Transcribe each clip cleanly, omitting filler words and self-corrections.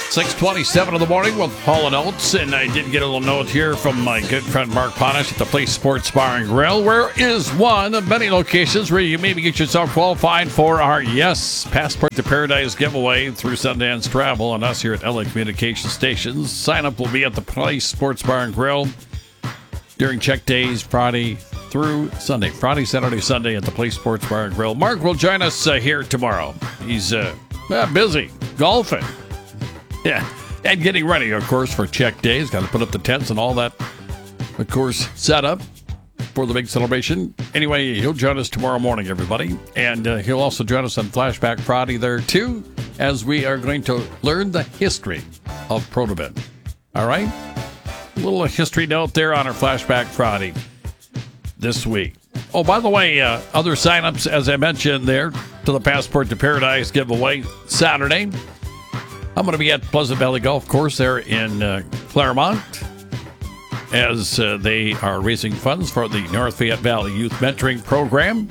6:27 in the morning with Hall & Oates, and I did get a little note here from my good friend Mark Potash at the Place Sports Bar and Grill, where is one of many locations where you maybe get yourself qualified for our Passport to Paradise giveaway through Sundance Travel and us here at LA Communication Stations. Sign up will be at the Place Sports Bar and Grill during check days, Friday through Sunday. Friday, Saturday, Sunday at the Place Sports Bar and Grill. Mark will join us here tomorrow. He's busy golfing. Yeah, and getting ready, of course, for check days. Got to put up the tents and all that, of course, set up for the big celebration. Anyway, he'll join us tomorrow morning, everybody. And he'll also join us on Flashback Friday there, too, as we are going to learn the history of Protobin. All right? A little history note there on our Flashback Friday this week. Oh, by the way, other signups, as I mentioned there, to the Passport to Paradise giveaway Saturday. I'm going to be at Pleasant Valley Golf Course there in Claremont as they are raising funds for the North Fayette Valley Youth Mentoring Program.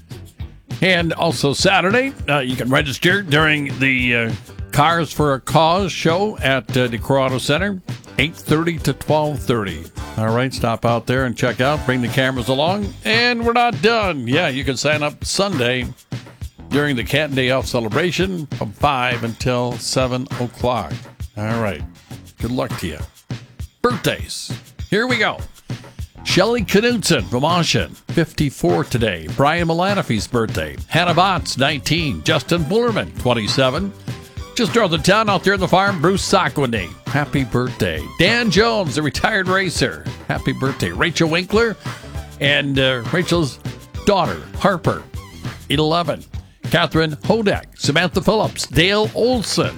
And also Saturday, you can register during the Cars for a Cause show at Decor Auto Center, 8:30 to 12:30. All right, stop out there and check out. Bring the cameras along. And we're not done. Yeah, you can sign up Sunday during the Canton Day Off celebration from 5 until 7 o'clock. All right. Good luck to you. Birthdays. Here we go. Shelley Knudsen from Oshen, 54 today. Brian Milanofi's birthday. Hannah Botts, 19. Justin Bullerman, 27. Just north of town out there on the farm, Bruce Sackwini. Happy birthday. Dan Jones, the retired racer. Happy birthday. Rachel Winkler and Rachel's daughter, Harper, 11. Catherine Hodak, Samantha Phillips, Dale Olson,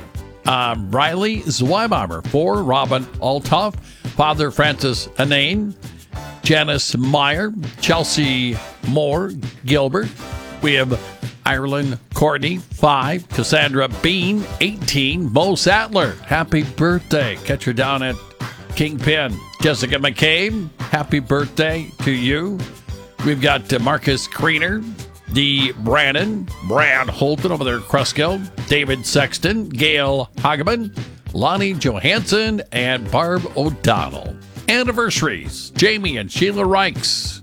Riley Zweibamer, 4, Robin Altoff, Father Francis Anane, Janice Meyer, Chelsea Moore Gilbert. We have Ireland Courtney, 5, Cassandra Bean, 18, Mo Sattler, happy birthday. Catch her down at Kingpin. Jessica McCabe, happy birthday to you. We've got Marcus Kriener, Dee Brannon, Brad Holton over there at Cruskill, David Sexton, Gail Hageman, Lonnie Johansson, and Barb O'Donnell. Anniversaries, Jamie and Sheila Reichs.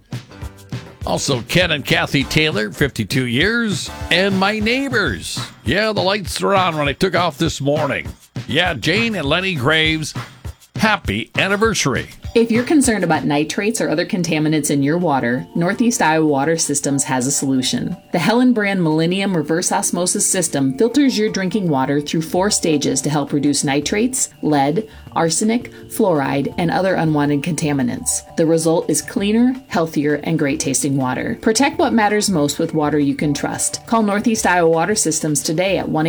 Also, Ken and Kathy Taylor, 52 years. And my neighbors. Yeah, the lights are on when I took off this morning. Yeah, Jane and Lenny Graves, happy anniversary. If you're concerned about nitrates or other contaminants in your water, Northeast Iowa Water Systems has a solution. The Helen Brand Millennium Reverse Osmosis System filters your drinking water through 4 stages to help reduce nitrates, lead, arsenic, fluoride, and other unwanted contaminants. The result is cleaner, healthier, and great-tasting water. Protect what matters most with water you can trust. Call Northeast Iowa Water Systems today at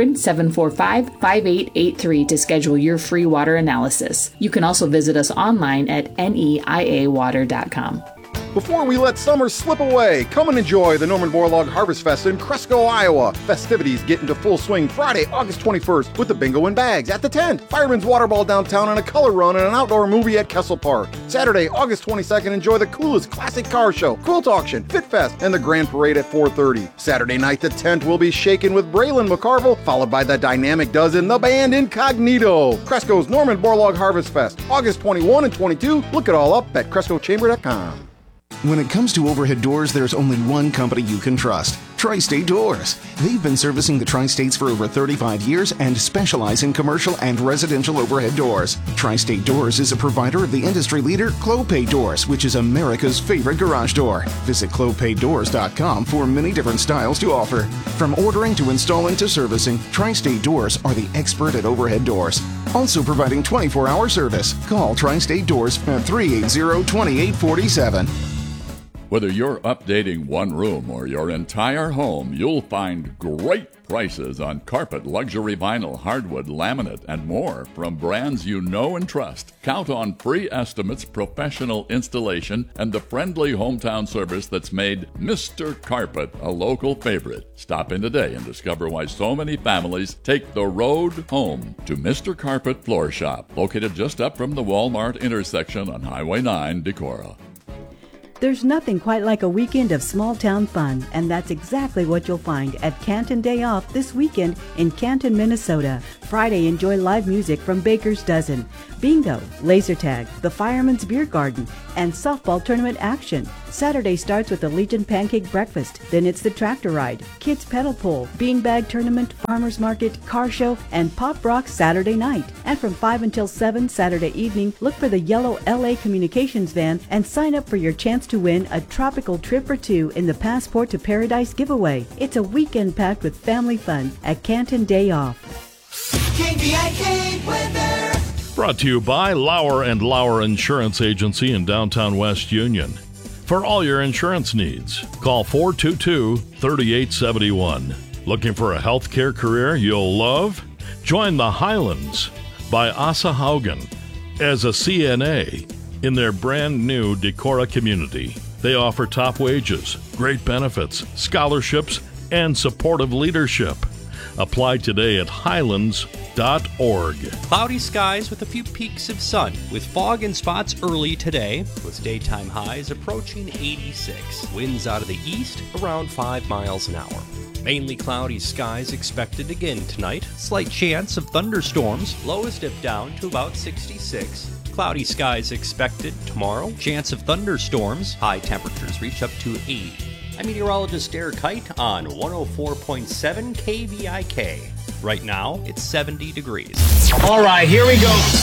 1-800-745-5883 to schedule your free water analysis. You can also visit us online at neiawater.com. Before we let summer slip away, come and enjoy the Norman Borlaug Harvest Fest in Cresco, Iowa. Festivities get into full swing Friday, August 21st with the bingo and bags at the tent, Fireman's Water Ball downtown, and a color run and an outdoor movie at Kessel Park. Saturday, August 22nd, enjoy the coolest classic car show, quilt auction, Fit Fest, and the Grand Parade at 4:30. Saturday night, the tent will be shaken with Braylon McCarville, followed by the Dynamic Dozen, the band Incognito. Cresco's Norman Borlaug Harvest Fest, August 21 and 22. Look it all up at CrescoChamber.com. When it comes to overhead doors, there's only one company you can trust. Tri-State Doors. They've been servicing the Tri-States for over 35 years and specialize in commercial and residential overhead doors. Tri-State Doors is a provider of the industry leader Clopay Doors, which is America's favorite garage door. Visit clopaydoors.com for many different styles to offer. From ordering to installing to servicing, Tri-State Doors are the expert at overhead doors. Also providing 24-hour service. Call Tri-State Doors at 380-2847. Whether you're updating one room or your entire home, you'll find great prices on carpet, luxury vinyl, hardwood, laminate, and more from brands you know and trust. Count on free estimates, professional installation, and the friendly hometown service that's made Mr. Carpet a local favorite. Stop in today and discover why so many families take the road home to Mr. Carpet Floor Shop, located just up from the Walmart intersection on Highway 9, Decorah. There's nothing quite like a weekend of small-town fun, and that's exactly what you'll find at Canton Day Off this weekend in Canton, Minnesota. Friday, enjoy live music from Baker's Dozen, bingo, laser tag, the Fireman's Beer Garden, and softball tournament action. Saturday starts with the Legion Pancake Breakfast. Then it's the tractor ride, kids pedal pull, beanbag tournament, farmers market, car show, and pop rock Saturday night. And from 5 until 7 Saturday evening, look for the yellow LA Communications van and sign up for your chance to win a tropical trip or two in the Passport to Paradise giveaway. It's a weekend packed with family fun at Canton Day Off. KVIK weather. Brought to you by Lauer & Lauer Insurance Agency in downtown West Union. For all your insurance needs, call 422-3871. Looking for a healthcare career you'll love? Join the Highlands by Asa Haugen as a CNA in their brand new Decorah community. They offer top wages, great benefits, scholarships, and supportive leadership. Apply today at highlands.org. Cloudy skies with a few peaks of sun, with fog and spots early today, with daytime highs approaching 86. Winds out of the east around 5 miles an hour. Mainly cloudy skies expected again tonight. Slight chance of thunderstorms. Lows dip down to about 66. Cloudy skies expected tomorrow. Chance of thunderstorms. High temperatures reach up to 80. I'm meteorologist Eric Kite on 104.7 KVIK. Right now, it's 70 degrees. All right, here we go.